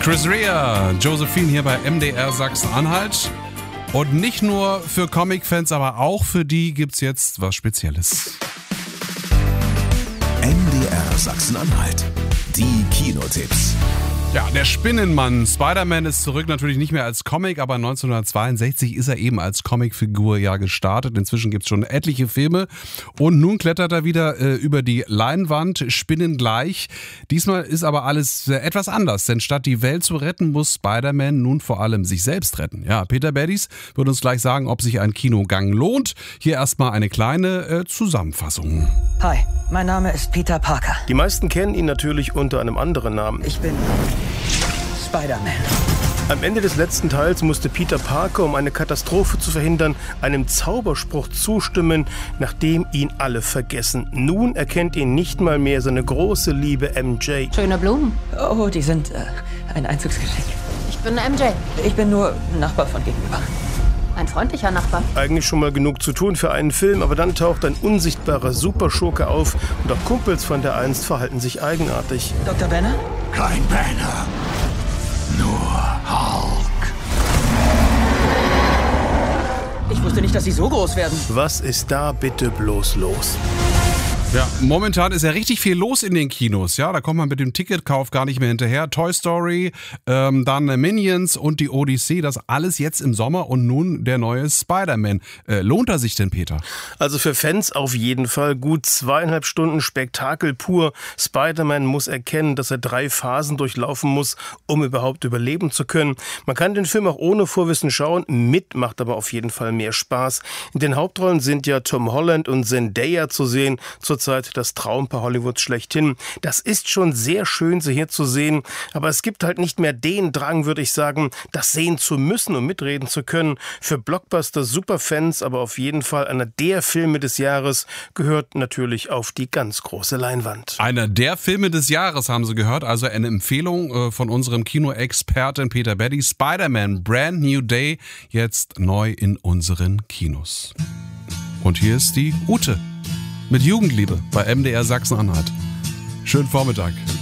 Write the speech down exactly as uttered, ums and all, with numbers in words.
Chris Rea, Josephine hier bei M D R Sachsen-Anhalt. Und nicht nur für Comic-Fans, aber auch für die gibt's jetzt was Spezielles. M D R Sachsen-Anhalt. Die Kinotipps. Ja, der Spinnenmann. Spider-Man ist zurück, natürlich nicht mehr als Comic, aber neunzehnhundertzweiundsechzig ist er eben als Comicfigur ja gestartet. Inzwischen gibt's schon etliche Filme und nun klettert er wieder äh, über die Leinwand, spinnengleich. Diesmal ist aber alles äh, etwas anders, denn statt die Welt zu retten, muss Spider-Man nun vor allem sich selbst retten. Ja, Peter Beddies wird uns gleich sagen, ob sich ein Kinogang lohnt. Hier erstmal eine kleine äh, Zusammenfassung. Hi, mein Name ist Peter Parker. Die meisten kennen ihn natürlich unter einem anderen Namen. Ich bin Spider-Man. Am Ende des letzten Teils musste Peter Parker, um eine Katastrophe zu verhindern, einem Zauberspruch zustimmen, nachdem ihn alle vergessen. Nun erkennt ihn nicht mal mehr seine große Liebe M J. Schöne Blumen. Oh, die sind äh, ein Einzugsgeschenk. Ich bin M J. Ich bin nur Nachbar von gegenüber. Ein freundlicher Nachbar. Eigentlich schon mal genug zu tun für einen Film, aber dann taucht ein unsichtbarer Superschurke auf und auch Kumpels von der einst verhalten sich eigenartig. Doktor Banner? Kein Banner, nur Hulk. Ich wusste nicht, dass sie so groß werden. Was ist da bitte bloß los? Ja, momentan ist ja richtig viel los in den Kinos. Ja, da kommt man mit dem Ticketkauf gar nicht mehr hinterher. Toy Story, ähm, dann Minions und die Odyssee, das alles jetzt im Sommer und nun der neue Spider-Man. Äh, lohnt er sich denn, Peter? Also für Fans auf jeden Fall. Gut zweieinhalb Stunden Spektakel pur. Spider-Man muss erkennen, dass er drei Phasen durchlaufen muss, um überhaupt überleben zu können. Man kann den Film auch ohne Vorwissen schauen. Mit macht aber auf jeden Fall mehr Spaß. In den Hauptrollen sind ja Tom Holland und Zendaya zu sehen. Zurzeit das Traumpaar Hollywoods schlechthin. Das ist schon sehr schön, sie hier zu sehen, aber es gibt halt nicht mehr den Drang, würde ich sagen, das sehen zu müssen, um mitreden zu können. Für Blockbuster-Superfans, aber auf jeden Fall einer der Filme des Jahres, gehört natürlich auf die ganz große Leinwand. Einer der Filme des Jahres, haben Sie gehört, also eine Empfehlung äh, von unserem Kinoexperten Peter Beddies. Spider-Man Brand New Day, jetzt neu in unseren Kinos. Und hier ist die Ute mit Jugendliebe bei M D R Sachsen-Anhalt. Schönen Vormittag.